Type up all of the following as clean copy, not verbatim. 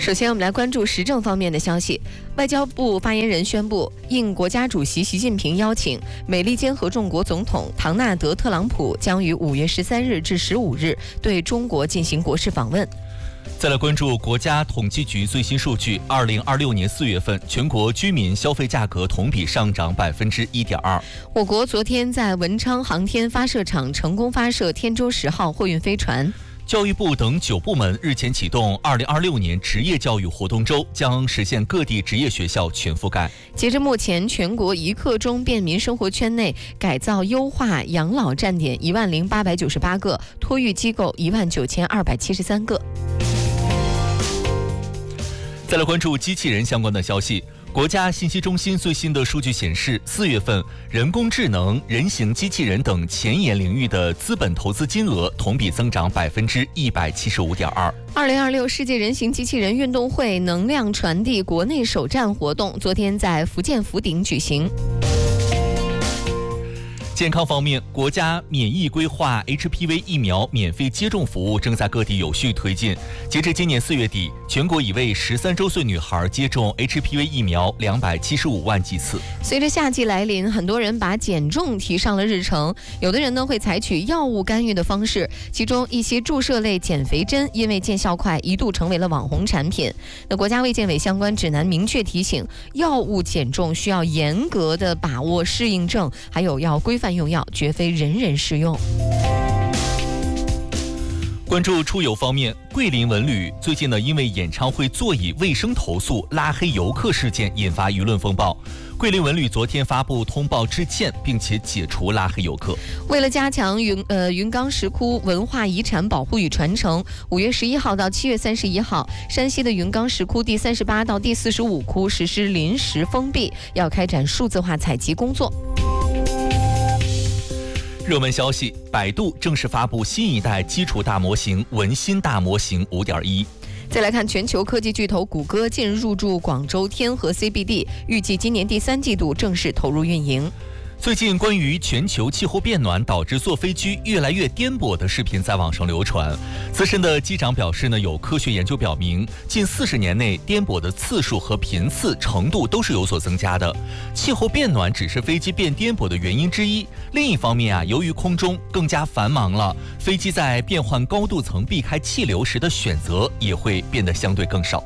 首先，我们来关注时政方面的消息。外交部发言人宣布，应国家主席习近平邀请，美利坚合众国总统唐纳德·特朗普将于5月13日至15日对中国进行国事访问。 再来关注国家统计局最新数据，2026年4月份，全国居民消费价格同比上涨1.2%。 我国昨天在文昌航天发射场成功发射天舟10号货运飞船。 教育部等9部门日前启动2026年职业教育活动周，将实现各地职业学校全覆盖。 截至目前，全国一刻钟便民生活圈内改造优化养老站点10898个，托育机构19273个。 再来关注机器人相关的消息。国家信息中心最新的数据显示，4月份人工智能、人形机器人等前沿领域的资本投资金额同比增长175.2%。 2026世界人形机器人运动会能量传递国内首站活动昨天在福建福鼎举行。 健康方面，国家免疫规划 HPV 疫苗免费接种服务正在各地有序推进。截至今年4月底，全国已为13周岁女孩接种 HPV 疫苗275万剂次。 随着夏季来临，很多人把减重提上了日程，有的人呢会采取药物干预的方式，其中一些注射类减肥针因为见效快，一度成为了网红产品。那国家卫健委相关指南明确提醒，药物减重需要严格的把握适应症，还有要规范用药，绝非人人适用。 关注出游方面，桂林文旅最近呢，因为演唱会座椅卫生投诉拉黑游客事件引发舆论风暴。桂林文旅昨天发布通报致歉，并且解除拉黑游客。 为了加强云冈石窟文化遗产保护与传承，5月11号到7月31号，山西的云冈石窟第38到第45窟实施临时封闭，要开展数字化采集工作。 热门消息，百度正式发布新一代基础大模型文心大模型 5.1。 再来看全球科技巨头谷歌近日入驻广州天河 CBD， 预计今年第3季度正式投入运营。 最近关于全球气候变暖导致坐飞机越来越颠簸的视频在网上流传。资深的机长表示呢，有科学研究表明，近40年内颠簸的次数和频次程度都是有所增加的。气候变暖只是飞机变颠簸的原因之一。另一方面啊，由于空中更加繁忙了，飞机在变换高度层避开气流时的选择也会变得相对更少。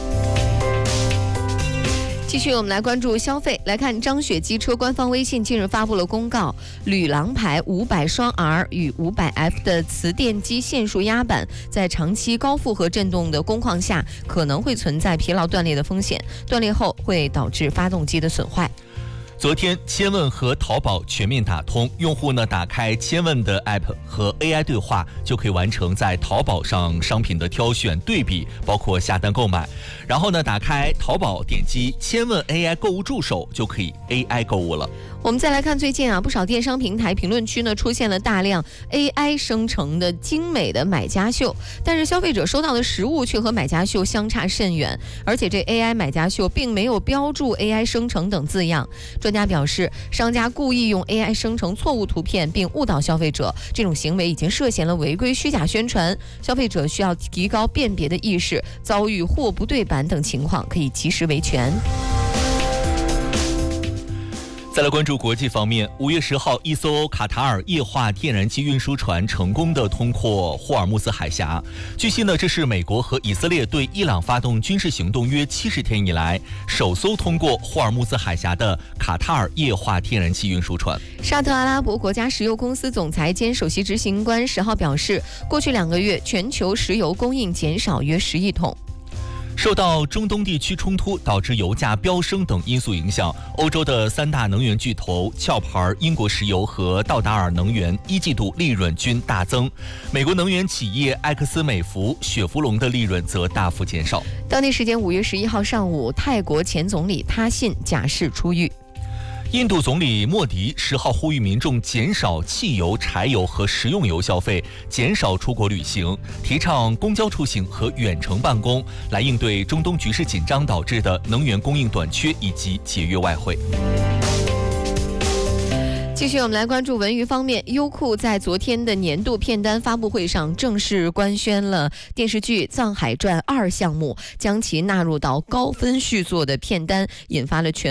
继续，我们来关注消费。来看张雪机车官方微信近日发布了公告，吕郎牌500双 R 与500F 的磁电机线束压板在长期高负荷振动的工况下，可能会存在疲劳断裂的风险，断裂后会导致发动机的损坏。 昨天，千问和淘宝全面打通，用户呢打开千问的 App 和 AI 对话，就可以完成在淘宝上商品的挑选、对比，包括下单购买。然后呢，打开淘宝，点击千问 AI 购物助手，就可以 AI 购物了。 我们再来看最近啊，不少电商平台评论区呢出现了大量 AI 生成的精美的买家秀，但是消费者收到的实物却和买家秀相差甚远，而且这 AI 买家秀并没有标注 AI 生成等字样。专家表示，商家故意用 AI 生成错误图片并误导消费者，这种行为已经涉嫌了违规虚假宣传。消费者需要提高辨别的意识，遭遇货不对版等情况可以及时维权。 再来关注国际方面，5月10号，一艘卡塔尔液化天然气运输船成功的通过霍尔木兹海峡。据悉呢，这是美国和以色列对伊朗发动军事行动约70天以来，首艘通过霍尔木兹海峡的卡塔尔液化天然气运输船。 沙特阿拉伯国家石油公司总裁兼首席执行官10号表示，过去2个月，全球石油供应减少约10亿桶。 受到中东地区冲突导致油价飙升等因素影响，欧洲的3大能源巨头壳牌英国石油和道达尔能源1季度利润均大增，美国能源企业埃克斯美孚、雪佛龙的利润则大幅减少。 当地时间5月11号上午，泰国前总理他信假释出狱。 印度总理莫迪10号呼吁民众减少汽油、柴油和食用油消费，减少出国旅行，提倡公交出行和远程办公，来应对中东局势紧张导致的能源供应短缺以及节约外汇。 继续，我们来关注文娱方面。优酷在昨天的年度片单发布会上正式官宣了电视剧《藏海传2》项目，将其纳入到高分续作的片单，引发了全